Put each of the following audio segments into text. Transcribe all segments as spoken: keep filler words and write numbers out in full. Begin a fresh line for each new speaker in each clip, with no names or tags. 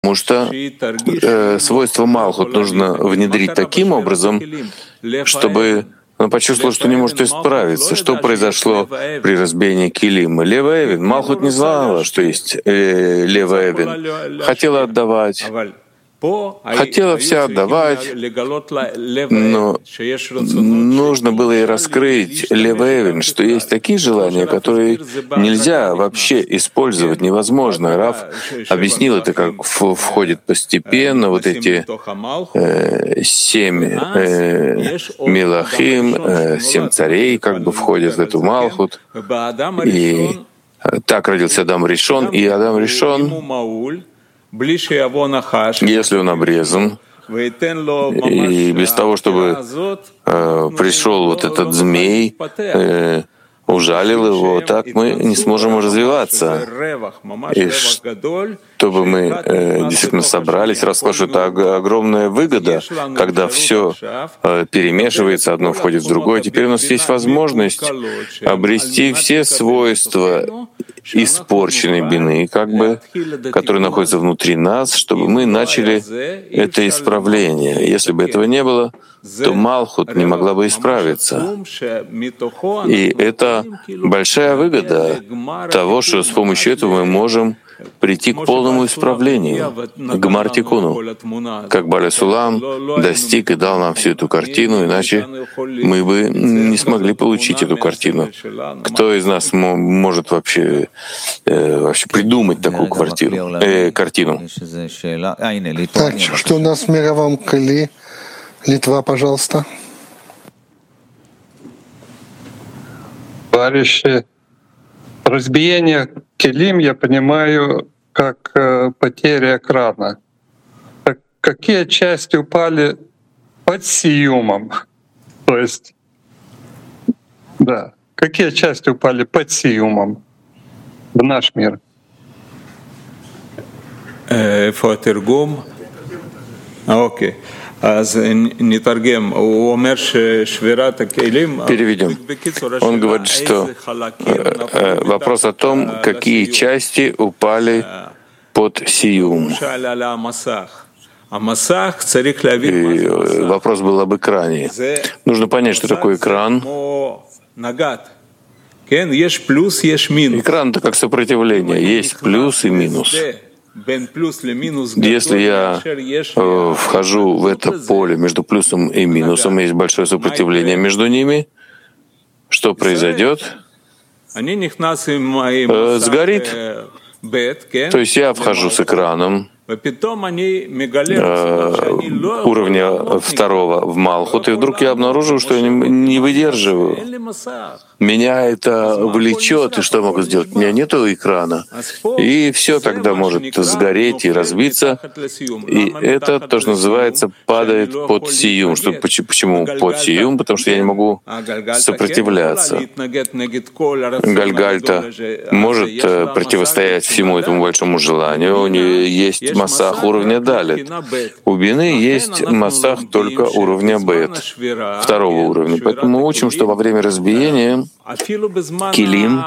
Потому что э, свойство Малхут нужно внедрить таким образом, чтобы он почувствовал, что не может исправиться. Что произошло при разбиении Килима? Лева Эвен. Малхут не знала, что есть э, Лева Эвен. Хотела отдавать. Хотела все отдавать, но нужно было ей раскрыть Лева Эвен, что есть такие желания, которые нельзя вообще использовать, невозможно. Рав объяснил это, как входит постепенно вот эти э, семь э, милахим, э, семь царей как бы входят в эту Малхут. И так родился Адам Ришон, и Адам Ришон, если он обрезан, и без того, чтобы э, пришел вот этот змей, э, ужалил его, так мы не сможем развиваться. И чтобы мы э, действительно собрались, роскошь — это огромная выгода, когда все э, перемешивается, одно входит в другое. Теперь у нас есть возможность обрести все свойства испорченной бины, как бы, которые находятся внутри нас, чтобы мы начали это исправление. Если бы этого не было, то Малхут не могла бы исправиться. И это большая выгода того, что с помощью этого мы можем прийти к полному исправлению, к Гмар-тикуну, как Баля Сулам достиг и дал нам всю эту картину, иначе мы бы не смогли получить эту картину. Кто из нас может вообще, э, вообще придумать такую квартиру, э, картину?
Так, что у нас в мировом Кли? Литва, пожалуйста.
Товарищи, разбиение Келим я понимаю как э, потеря экрана. Так какие части упали под сиюмом? То есть, да, какие части упали под сиюмом в наш мир?
Фотергум. Окей.
Переведем. Он говорит, что э, вопрос о том, какие части упали под сиюм. И вопрос был об экране. Нужно понять, что такое экран. Экран — это как сопротивление. Есть плюс и минус. Если я э, вхожу в это поле между плюсом и минусом, есть большое сопротивление между ними, что произойдет? Э, сгорит. То есть я вхожу с экраном э, уровня второго в Малхут, и вдруг я обнаружил, что я не, не выдерживаю. Меня это влечет, и что я могу сделать? У меня нету экрана. И все тогда может сгореть и разбиться. И это то, что называется, падает под сиюм. Что, почему под сиюм? Потому что я не могу сопротивляться. Гальгальта может противостоять всему этому большому желанию. У нее есть массах уровня далит. У бины есть массах только уровня бет, второго уровня. Поэтому мы учим, что во время разбиения Килим,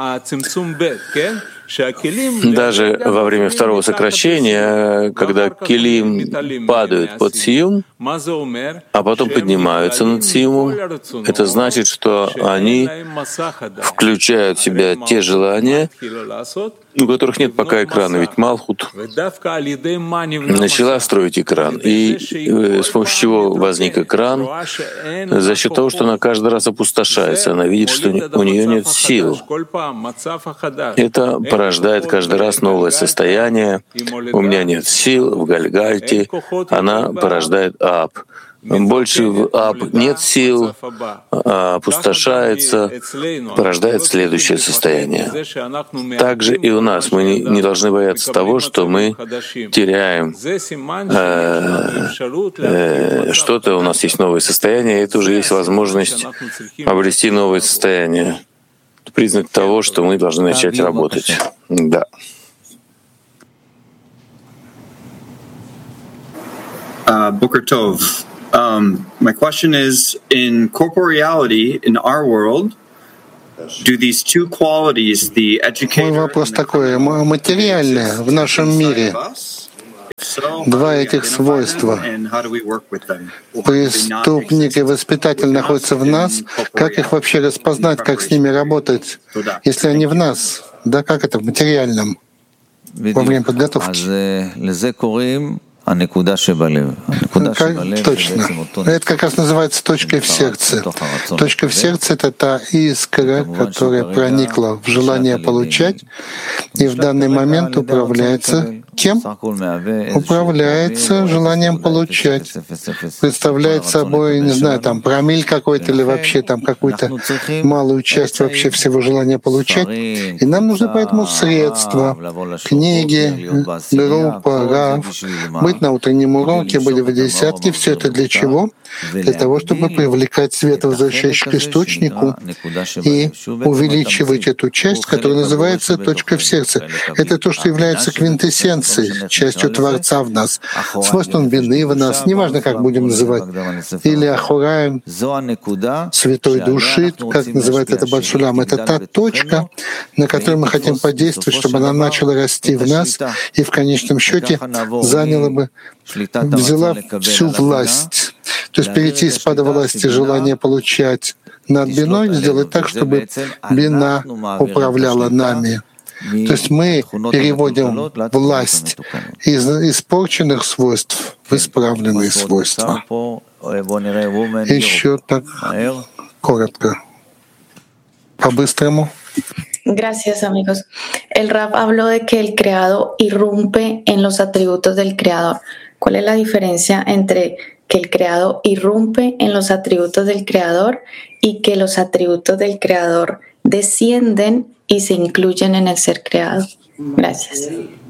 даже во время второго сокращения, когда Килим падают под сиюм, а потом поднимаются над сиюмом, это значит, что они включают в себя те желания, у которых нет пока экрана. Ведь Малхут начала строить экран. И с помощью чего возник экран? За счет того, что она каждый раз опустошается. Она видит, что у нее нет сил. Это порождает каждый раз новое состояние. У меня нет сил в Гальгальте. Она порождает ап. Больше в ап нет сил, а опустошается, порождает следующее состояние. Также и у нас. Мы не, не должны бояться того, что мы теряем э, э, что-то, у нас есть новое состояние, и это уже есть возможность обрести новое состояние. Признак того, что мы должны начать работать. Да.
Boker Tov. Um, my question is, in corporeality, in our world, do these two qualities, the educator...
Мой вопрос такой, материальное в нашем мире, два этих свойства. Преступник и воспитатель находятся в нас. Как их вообще распознать, как с ними работать, если они в нас? Да, как это в материальном, во время подготовки? Как, точно. Это как раз называется точкой в сердце. Точка в сердце — это та искра, которая проникла в желание получать и в данный момент управляется кем? Управляется желанием получать. Представляет собой, не знаю, там промилль какой-то или вообще там какую-то малую часть вообще всего желания получать. И нам нужно поэтому средства, книги, группа, рав, быть на утреннем уроке, были в десятке. Все это для чего? Для того, чтобы привлекать свет, возвращающий к источнику, и увеличивать эту часть, которая называется точкой в сердце. Это то, что является квинтэссенцией, частью Творца в нас, свойством вины в нас, неважно, как будем называть, или Ахураем, святой души, как называет это Бальшулам. Это та точка, на которой мы хотим подействовать, чтобы она начала расти в нас и в конечном счете заняла бы, взяла всю власть. То есть перейти из пада власти, желания получать над биной, сделать так, чтобы бина управляла нами. То есть мы переводим власть из испорченных свойств в исправленные свойства. Еще так коротко, по-быстрому.
Gracias, amigos. El Rab habló de que el creado irrumpe en los atributos del creador. ¿Cuál es la diferencia entre que el creado irrumpe en los atributos del creador y que los atributos del creador descienden y se incluyen en el ser creado? Gracias.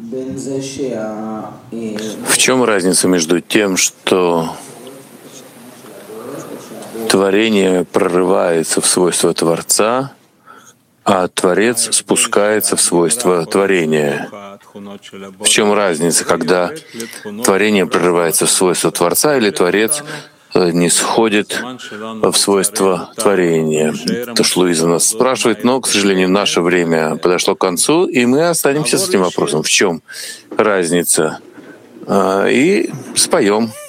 В чем разница между тем, что творение прорывается в свойства Творца, а Творец спускается в свойства творения? В чем разница, когда творение прорывается в свойства Творца или Творец не сходит в свойства творения? То, что Луиза нас спрашивает, но, к сожалению, наше время подошло к концу, и мы останемся с этим вопросом. В чем разница? И споем.